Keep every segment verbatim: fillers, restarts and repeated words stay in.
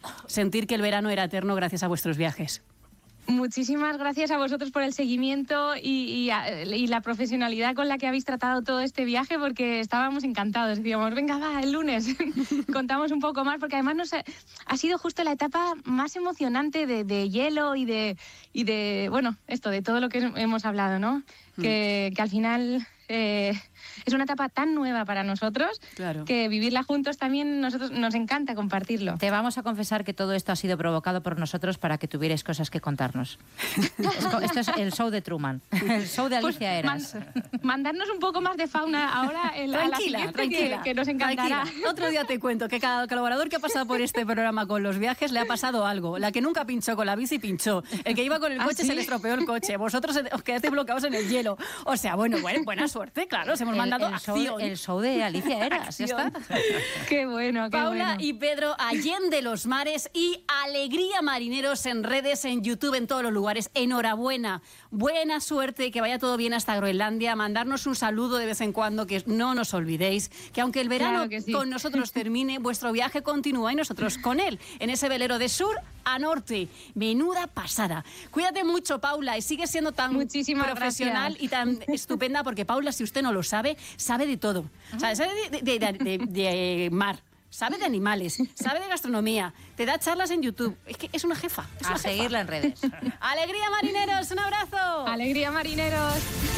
sentir que el verano era eterno gracias a vuestros viajes. Muchísimas gracias a vosotros por el seguimiento y, y, a, y la profesionalidad con la que habéis tratado todo este viaje, porque estábamos encantados. Decíamos, venga, va, el lunes contamos un poco más, porque además nos ha, ha sido justo la etapa más emocionante de, de hielo y de, y de, bueno, esto, de todo lo que hemos hablado, ¿no? Mm. Que, que al final... Eh, es una etapa tan nueva para nosotros, claro, que vivirla juntos también nosotros nos encanta compartirlo. Te vamos a confesar que todo esto ha sido provocado por nosotros para que tuvierais cosas que contarnos. Esto es el show de Truman, el show de Alicia pues, Eras. Man, mandarnos un poco más de fauna ahora el, tranquila, a la tranquila, que, que nos encantará. Tranquila. Otro día te cuento que cada colaborador que ha pasado por este programa con los viajes le ha pasado algo. La que nunca pinchó con la bici pinchó. El que iba con el coche ¿Ah, sí? se le estropeó el coche. Vosotros os quedaste bloqueados en el hielo. O sea, bueno, bueno buena suerte, claro. Se hemos mandado el, el show, el show de Alicia Eras, ya está. Qué bueno, qué Paula bueno. y Pedro, Allende los mares y Alegría Marineros en redes, en YouTube, en todos los lugares. Enhorabuena, buena suerte, que vaya todo bien hasta Groenlandia. Mandarnos un saludo de vez en cuando, que no nos olvidéis, que aunque el verano claro sí. con nosotros termine, vuestro viaje continúa y nosotros con él, en ese velero de sur a norte. Menuda pasada. Cuídate mucho, Paula, y sigue siendo tan Muchísimas profesional gracias. y tan estupenda, porque Paula, si usted no lo sabe, sabe de todo. O sea, sabe de, de, de, de, de mar, sabe de animales, sabe de gastronomía, te da charlas en YouTube. Es que es una jefa. Es a una seguirla jefa. en redes. ¡Alegría, marineros! ¡Un abrazo! ¡Alegría, marineros!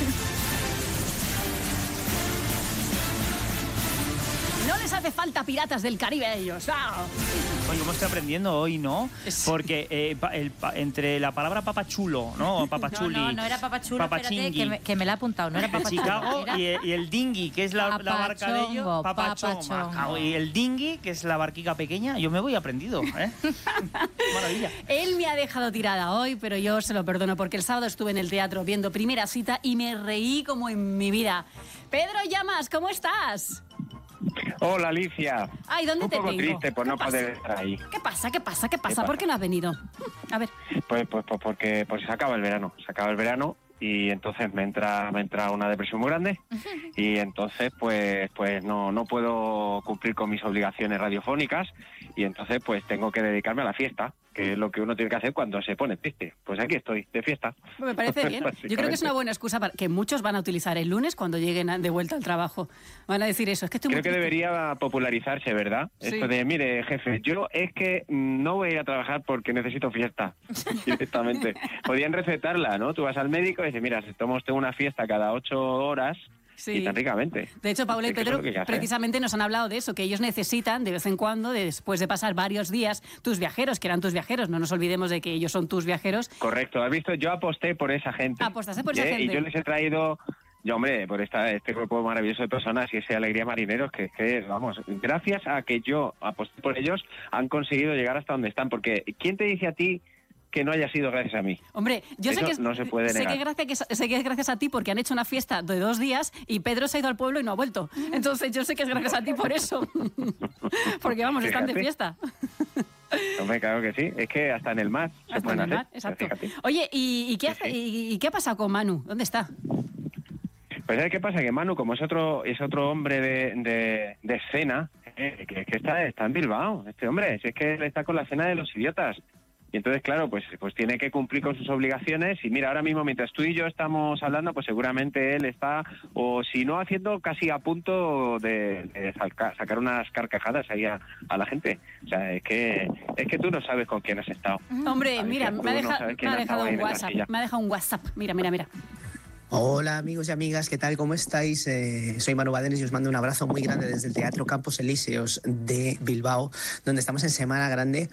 No les hace falta piratas del Caribe a ellos. ¡Ah! Oye, ¿cómo estoy aprendiendo hoy, no? Porque eh, pa, el, pa, entre la palabra papachulo, ¿no? O papachuli. No, no, no era papachulo, espérate, que me, que me la he apuntado. No era papachulo. Chicago era... y, y el dinghy, que es la, la barca de ellos. Papachongo. Y el dinghy, que es la barquica pequeña. Yo me voy aprendido, ¿eh? Maravilla. Él me ha dejado tirada hoy, pero yo se lo perdono, porque el sábado estuve en el teatro viendo Primera Cita y me reí como en mi vida. Pedro Llamas, ¿cómo estás? Hola, Alicia. Ay, ¿dónde Un te poco tengo? triste por no pasa? poder estar ahí. ¿Qué pasa? ¿Qué pasa? ¿Qué pasa? ¿Qué pasa? ¿Por qué no has venido? A ver. Pues, pues, pues porque pues se acaba el verano. Se acaba el verano y entonces me entra me entra una depresión muy grande y entonces pues pues no no puedo cumplir con mis obligaciones radiofónicas y entonces pues tengo que dedicarme a la fiesta, que es lo que uno tiene que hacer cuando se pone triste. Pues aquí estoy, de fiesta. Me parece bien. Yo creo que es una buena excusa para que muchos van a utilizar el lunes cuando lleguen de vuelta al trabajo. Van a decir eso. Es que estoy Creo muy que triste. debería popularizarse, ¿verdad? Sí. Esto de, mire, jefe, yo es que no voy a ir a trabajar porque necesito fiesta directamente. Podrían recetarla, ¿no? Tú vas al médico y dices, mira, si tomo usted una fiesta cada ocho horas... Sí. Y tan ricamente. De hecho, Paula y Es que Pedro eso es lo que hay que hacer. precisamente nos han hablado de eso, que ellos necesitan de vez en cuando, después de pasar varios días, tus viajeros, que eran tus viajeros, no nos olvidemos de que ellos son tus viajeros. Correcto, has visto, yo aposté por esa gente. Apostaste por esa ¿eh? gente. Y yo les he traído, yo hombre, por esta, este grupo maravilloso de personas y ese Alegría Marineros, que, que vamos, gracias a que yo aposté por ellos, han conseguido llegar hasta donde están, porque ¿quién te dice a ti que no haya sido gracias a mí? Hombre, yo Eso sé que, es, no se puede sé, negar. que gracias, que, sé que es gracias a ti porque han hecho una fiesta de dos días y Pedro se ha ido al pueblo y no ha vuelto. Entonces yo sé que es gracias a ti por eso. Porque vamos, Fíjate. están de fiesta. Hombre, claro que sí, es que hasta en el mar se Hasta pueden en el hacer. mar, exacto. Fíjate. Oye, ¿y, y, qué Sí, hace, sí. y, y qué ha pasado con Manu? ¿Dónde está? Pues ¿sabes qué pasa? Que Manu, como es otro es otro hombre de, de, de escena, eh, que, que está, está en Bilbao, este hombre, si es que él está con la escena de los idiotas. Y entonces, claro, pues, pues tiene que cumplir con sus obligaciones. Y mira, ahora mismo, mientras tú y yo estamos hablando, pues seguramente él está, o si no haciendo, casi a punto de, de saca, sacar unas carcajadas ahí a, a la gente. O sea, es que es que tú no sabes con quién has estado. Hombre, Así mira, que tú me ha, no deja, sabes me quién ha ha estado dejado ahí un en esa WhatsApp. silla. Me ha dejado un WhatsApp. Mira, mira, mira. Hola amigos y amigas, ¿qué tal? ¿Cómo estáis? Eh, soy Manu Badenes y os mando un abrazo muy grande desde el Teatro Campos Elíseos de Bilbao, donde estamos en Semana Grande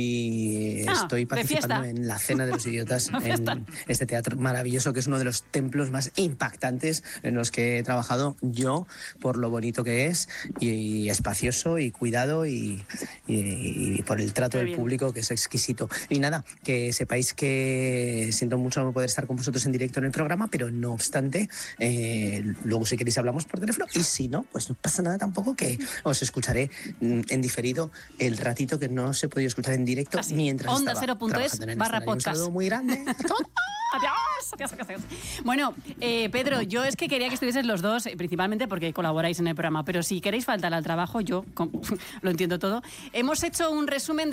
y Ah, estoy de participando fiesta. en la Cena de los Idiotas, Una fiesta. en este teatro maravilloso que es uno de los templos más impactantes en los que he trabajado yo, por lo bonito que es y, y espacioso y cuidado y, y, y por el trato Qué del bien. público, que es exquisito. Y nada, que sepáis que siento mucho no poder estar con vosotros en directo en el programa, pero no obstante, eh, luego si queréis hablamos por teléfono y si no, pues no pasa nada tampoco, que os escucharé mm, en diferido el ratito que no se podía escuchar en directo Así. mientras Onda estaba cero punto es trabajando en el barra escenario. Un podcast. saludo muy grande. Adiós, adiós, adiós, adiós. Bueno, eh, Pedro, yo es que quería que estuvieses los dos, eh, principalmente porque colaboráis en el programa, pero si queréis faltar al trabajo, yo con- lo entiendo todo. Hemos hecho un resumen de